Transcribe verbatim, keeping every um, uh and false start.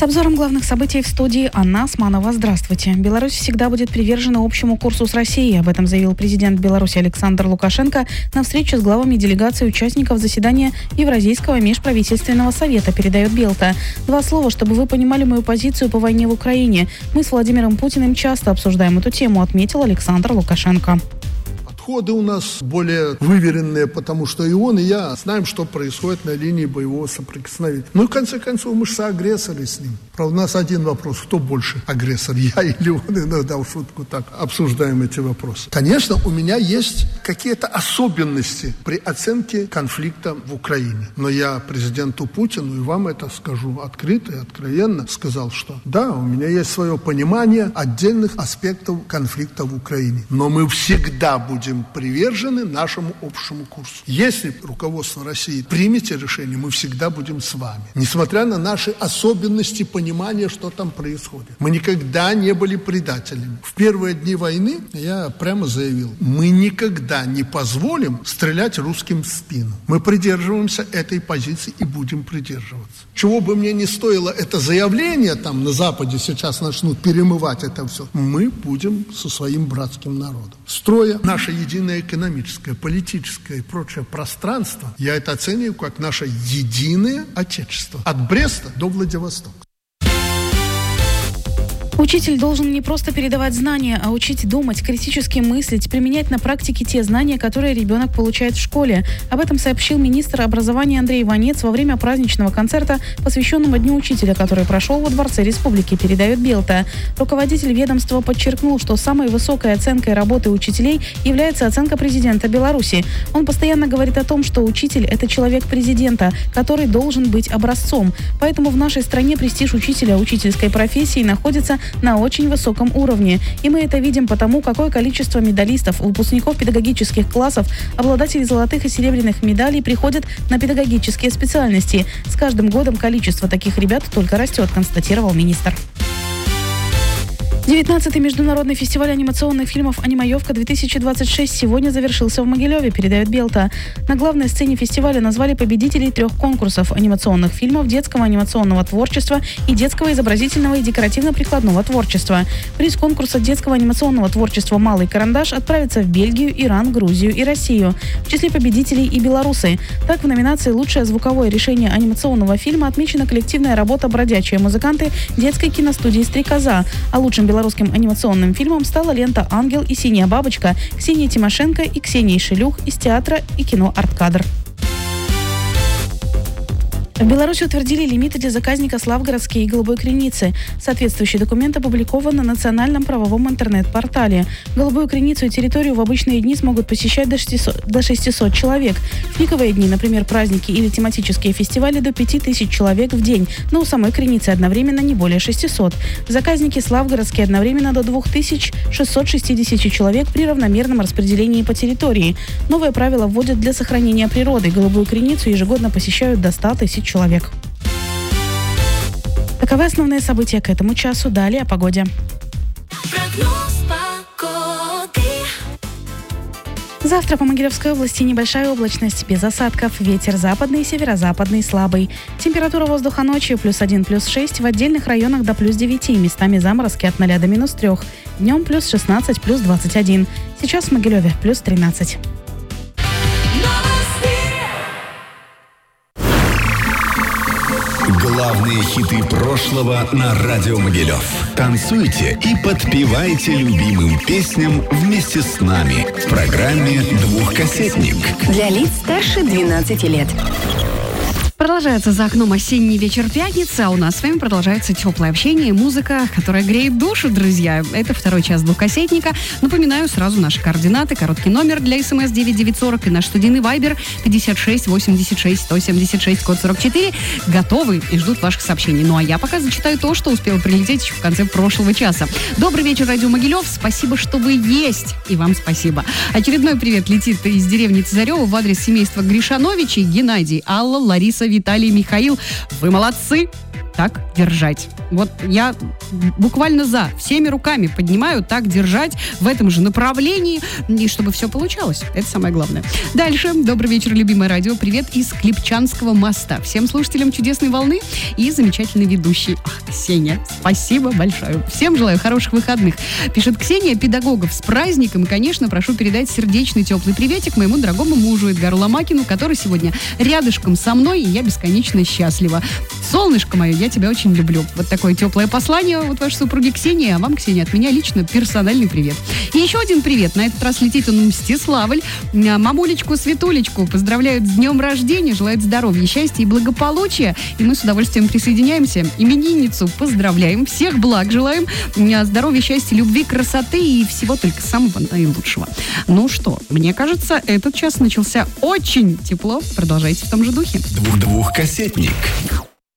обзором главных событий в студии Анна Османова. Здравствуйте. Беларусь всегда будет привержена общему курсу с Россией. Об этом заявил президент Беларуси Александр Лукашенко на встрече с главами делегаций участников заседания Евразийского межправительственного совета, передает Белта. Два слова, чтобы вы понимали мою позицию по войне в Украине. Мы с Владимиром Путиным часто обсуждаем эту тему, отметил Александр Лукашенко. Подходы у нас более выверенные, потому что и он, и я знаем, что происходит на линии боевого соприкосновения. Ну и в конце концов, мы же соагрессоры с ним. Правда, у нас один вопрос: кто больше агрессор, я или он? Иногда в шутку так обсуждаем эти вопросы. Конечно, у меня есть какие-то особенности при оценке конфликта в Украине. Но я президенту Путину, и вам это скажу открыто и откровенно, сказал, что да, у меня есть свое понимание отдельных аспектов конфликта в Украине. Но мы всегда будем привержены нашему общему курсу. Если руководство России примете решение, мы всегда будем с вами. Несмотря на наши особенности понимания, что там происходит. Мы никогда не были предателями. В первые дни войны я прямо заявил: мы никогда не позволим стрелять русским в спину. Мы придерживаемся этой позиции и будем придерживаться. Чего бы мне не стоило это заявление, там на Западе сейчас начнут перемывать это все, мы будем со своим братским народом. Строя наше единое экономическое, политическое и прочее пространство, я это оцениваю как наше единое отечество. От Бреста до Владивостока. Учитель должен не просто передавать знания, а учить думать, критически мыслить, применять на практике те знания, которые ребенок получает в школе. Об этом сообщил министр образования Андрей Иванец во время праздничного концерта, посвященного Дню учителя, который прошел во Дворце Республики, передает Белта. Руководитель ведомства подчеркнул, что самой высокой оценкой работы учителей является оценка президента Беларуси. Он постоянно говорит о том, что учитель – это человек президента, который должен быть образцом. Поэтому в нашей стране престиж учителя, учительской профессии находится на очень высоком уровне. И мы это видим потому, какое количество медалистов, выпускников педагогических классов, обладателей золотых и серебряных медалей приходят на педагогические специальности. С каждым годом количество таких ребят только растет, констатировал министр. девятнадцатый международный фестиваль анимационных фильмов «Анимаевка-две тысячи двадцать шесть» сегодня завершился в Могилеве, передает Белта. На главной сцене фестиваля назвали победителей трех конкурсов анимационных фильмов, детского анимационного творчества и детского изобразительного и декоративно-прикладного творчества. Приз конкурса детского анимационного творчества «Малый карандаш» отправится в Бельгию, Иран, Грузию и Россию. В числе победителей и белорусы. Так, в номинации «Лучшее звуковое решение анимационного фильма» отмечена коллективная работа «Бродячие музыканты» детской киностудии «Стрекоза», а лучшим белорусским анимационным фильмом стала лента «Ангел и синяя бабочка» Ксении Тимошенко и Ксении Шелюх из театра и кино «Арткадр». В Беларуси утвердили лимиты для заказника Славгородские и Голубой Криницы. Соответствующий документ опубликован на национальном правовом интернет-портале. Голубую Криницу и территорию в обычные дни смогут посещать до шестисот человек. В пиковые дни, например, праздники или тематические фестивали, до пяти тысяч человек в день, но у самой Криницы одновременно не более шестисот. В заказнике Славгородские одновременно до двух тысяч шестисот шестидесяти человек при равномерном распределении по территории. Новые правила вводят для сохранения природы. Голубую Криницу ежегодно посещают до ста тысяч человек. Таковы основные события к этому часу. Далее о погоде. Завтра по Могилевской области небольшая облачность, без осадков. Ветер западный, северо-западный, слабый. Температура воздуха ночью плюс один, плюс шесть. В отдельных районах до плюс девяти. Местами заморозки от ноля до минус трех. Днем плюс шестнадцать, плюс двадцать один. Сейчас в Могилеве плюс тринадцать. Главные хиты прошлого на радио Могилев. Танцуйте и подпевайте любимым песням вместе с нами в программе «Двухкассетник». Для лиц старше двенадцати лет. Продолжается за окном осенний вечер пятницы, а у нас с вами продолжается теплое общение и музыка, которая греет душу, друзья. Это второй час двухкассетника. Напоминаю сразу наши координаты. Короткий номер для СМС девять девять сорок и наш студийный вайбер пятьдесят шесть восемьдесят шесть сто семьдесят шесть, код сорок четыре. Готовы и ждут ваших сообщений. Ну а я пока зачитаю то, что успела прилететь еще в конце прошлого часа. Добрый вечер, радио Могилев. Спасибо, что вы есть. И вам спасибо. Очередной привет летит из деревни Цезарева в адрес семейства Гришановичей. Геннадий, Алла, Лариса, Виталий, Михаил. Вы молодцы! так держать. Вот я буквально за, всеми руками поднимаю, так держать в этом же направлении, и чтобы все получалось. Это самое главное. Дальше. Добрый вечер, любимое радио. Привет из Клепчанского моста. Всем слушателям чудесной волны и замечательной ведущей. Ах, Ксения, спасибо большое. Всем желаю хороших выходных. Пишет Ксения, педагогов с праздником. И, конечно, прошу передать сердечный теплый приветик моему дорогому мужу Эдгару Ломакину, который сегодня рядышком со мной, и я бесконечно счастлива. Солнышко мое, я тебя очень люблю. Вот такое теплое послание от вашей супруги Ксении, а вам, Ксения, от меня лично персональный привет. И еще один привет. На этот раз летит он Мстиславль. Мамулечку Светулечку поздравляют с днем рождения, желают здоровья, счастья и благополучия. И мы с удовольствием присоединяемся. Именинницу поздравляем, всех благ желаем, здоровья, счастья, любви, красоты и всего только самого наилучшего. Ну что, мне кажется, этот час начался очень тепло. Продолжайте в том же духе. Двухкассетник.